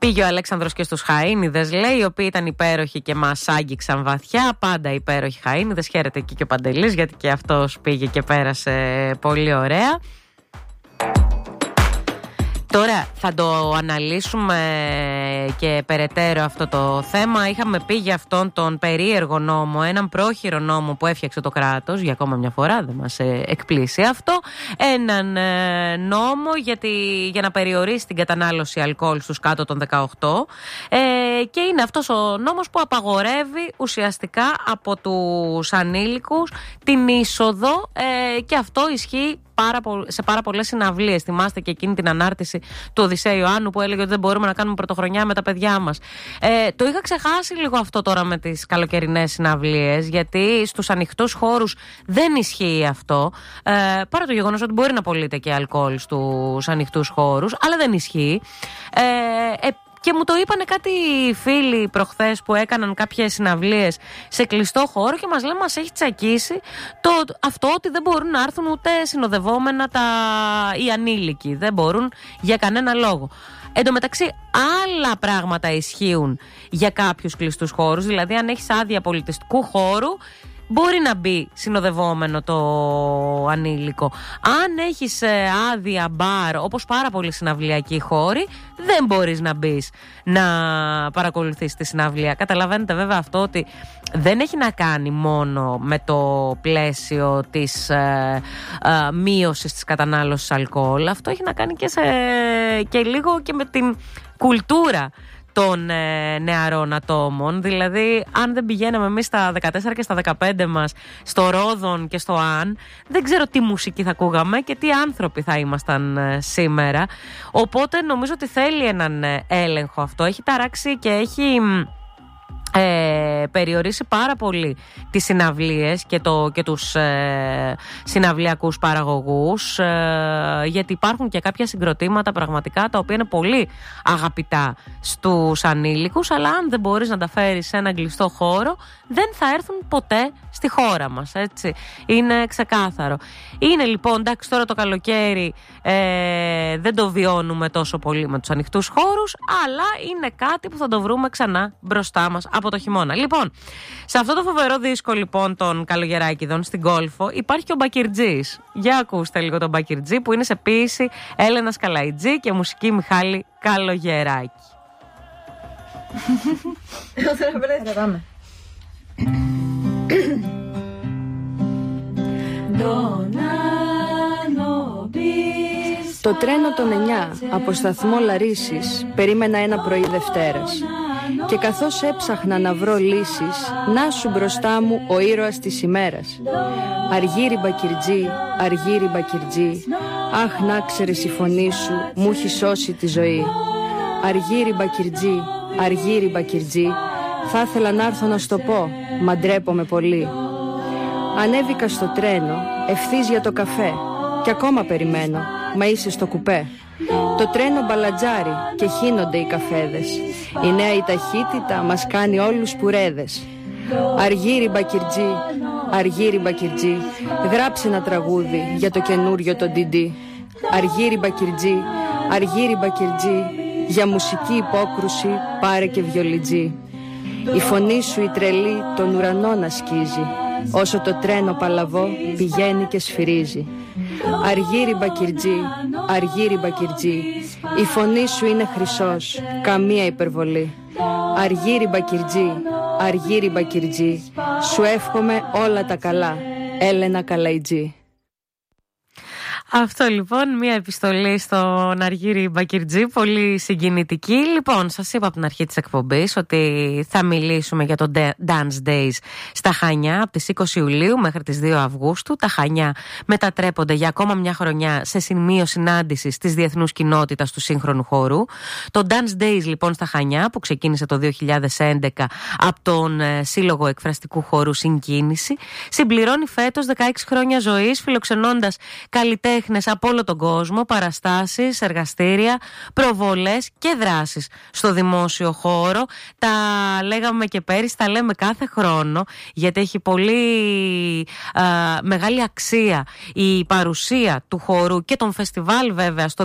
Πήγε ο Αλέξανδρος και στους Χαΐνιδες, λέει, οι οποίοι ήταν υπέροχοι και μας άγγιξαν βαθιά. Πάντα υπέροχοι Χαΐνιδες. Χαίρεται εκεί και ο Παντελής, γιατί και αυτός πήγε και πέρασε πολύ ωραία. Τώρα θα το αναλύσουμε και περαιτέρω αυτό το θέμα. Είχαμε πει για αυτόν τον περίεργο νόμο, έναν πρόχειρο νόμο που έφτιαξε το κράτος, για ακόμα μια φορά δεν μας εκπλήσει αυτό. Έναν νόμο για να περιορίσει την κατανάλωση αλκοόλ στους κάτω των 18. Και είναι αυτός ο νόμος που απαγορεύει ουσιαστικά από τους ανήλικους την είσοδο, και αυτό ισχύει σε πάρα πολλές συναυλίες. Θυμάστε και εκείνη την ανάρτηση του Οδυσσέα Ιωάννου που έλεγε ότι δεν μπορούμε να κάνουμε πρωτοχρονιά με τα παιδιά μας. Το είχα ξεχάσει λίγο αυτό τώρα με τις καλοκαιρινές συναυλίες, γιατί στους ανοιχτούς χώρους δεν ισχύει αυτό. Παρά το γεγονός ότι μπορεί να πωλείται και αλκοόλ στους ανοιχτούς χώρους, αλλά δεν ισχύει. Και μου το είπανε κάτι φίλοι προχθές που έκαναν κάποιες συναυλίες σε κλειστό χώρο και μας λένε, μας έχει τσακίσει αυτό ότι δεν μπορούν να έρθουν ούτε συνοδευόμενα οι ανήλικοι. Δεν μπορούν για κανένα λόγο. Εν τω μεταξύ, άλλα πράγματα ισχύουν για κάποιους κλειστούς χώρους. Δηλαδή, αν έχεις άδεια πολιτιστικού χώρου, μπορεί να μπει συνοδευόμενο το ανήλικο. Αν έχεις άδεια μπαρ, όπως πάρα πολλοί συναυλιακοί χώροι, δεν μπορείς να μπεις να παρακολουθείς τη συναυλία. Καταλαβαίνετε βέβαια αυτό ότι δεν έχει να κάνει μόνο με το πλαίσιο της μείωσης της κατανάλωσης αλκοόλ. Αυτό έχει να κάνει και λίγο και με την κουλτούρα των νεαρών ατόμων. Δηλαδή, αν δεν πηγαίναμε εμείς στα 14 και στα 15 μας στο Ρόδον και στο Αν, δεν ξέρω τι μουσική θα ακούγαμε και τι άνθρωποι θα ήμασταν σήμερα. Οπότε νομίζω ότι θέλει έναν έλεγχο αυτό. Έχει ταράξει και έχει περιορίσει πάρα πολύ τις συναυλίες και τους συναυλιακούς παραγωγούς, γιατί υπάρχουν και κάποια συγκροτήματα πραγματικά τα οποία είναι πολύ αγαπητά στους ανήλικους, αλλά αν δεν μπορείς να τα φέρεις σε έναν κλειστό χώρο, δεν θα έρθουν ποτέ στη χώρα μας, έτσι. Είναι ξεκάθαρο. Είναι λοιπόν, εντάξει, τώρα το καλοκαίρι δεν το βιώνουμε τόσο πολύ με τους ανοιχτούς χώρους, αλλά είναι κάτι που θα το βρούμε ξανά μπροστά μας από το χειμώνα. Λοιπόν, σε αυτό το φοβερό δίσκο λοιπόν των Καλογεράκηδων στην Κόλφο υπάρχει και ο Μπακυρτζής. Για ακούστε λίγο τον Μπακυρτζή, που είναι σε ποίηση Έλενας Καλαϊτζή και μουσική Μιχάλη Καλογεράκη. Πάμε. Το τρένο των 9 από σταθμό Λαρίσης περίμενα ένα πρωί Δευτέρας, και καθώς έψαχνα να βρω λύσεις, να σου μπροστά μου ο ήρωας της ημέρας. Αργύρι Μπακυρτζή, Αργύρι Μπακυρτζή, αχ να ξέρεις η φωνή σου μου έχει σώσει τη ζωή. Αργύρι Μπακυρτζή, Αργύρι Μπακυρτζή, θα ήθελα να έρθω να σου το πω, μα ντρέπομαι πολύ. Ανέβηκα στο τρένο, ευθύς για το καφέ, και ακόμα περιμένω, μα είσαι στο κουπέ. Το τρένο μπαλατζάρι και χύνονται οι καφέδες. Η νέα η ταχύτητα μας κάνει όλους πουρέδες. Αργύρι Μπακυρτζή, Αργύρι Μπακυρτζή, γράψε ένα τραγούδι για το καινούριο το Ντιντί. Αργύρι Μπακυρτζή, Αργύρι Μπακυρτζή, για μουσική υπόκρουση πάρε και βιολιτζή. Η φωνή σου η τρελή τον ουρανό να σκίζει, όσο το τρένο παλαβό πηγαίνει και σφυρίζει. Αργύρι Μπακυρτζή, Αργύρι Μπακυρτζή, η φωνή σου είναι χρυσός, καμία υπερβολή. Αργύρι Μπακυρτζή, Αργύρι Μπακυρτζή, σου εύχομαι όλα τα καλά, Έλενα Καλαϊτζή. Αυτό λοιπόν, μια επιστολή στον Αργύρι Μπακυρτζή, πολύ συγκινητική. Λοιπόν, σας είπα από την αρχή της εκπομπής ότι θα μιλήσουμε για το Dance Days στα Χανιά από τις 20 Ιουλίου μέχρι τις 2 Αυγούστου. Τα Χανιά μετατρέπονται για ακόμα μια χρονιά σε σημείο συνάντησης της διεθνούς κοινότητας του σύγχρονου χώρου. Το Dance Days λοιπόν στα Χανιά, που ξεκίνησε το 2011 από τον Σύλλογο Εκφραστικού Χώρου Συγκίνηση, συμπληρώνει φέτος 16 χρόνια ζωής, φιλοξενώντας καλλιτέχνες από όλο τον κόσμο, παραστάσεις, εργαστήρια, προβολές και δράσεις στο δημόσιο χώρο. Τα λέγαμε και πέρυσι, τα λέμε κάθε χρόνο, γιατί έχει πολύ μεγάλη αξία η παρουσία του χορού και των φεστιβάλ βέβαια στο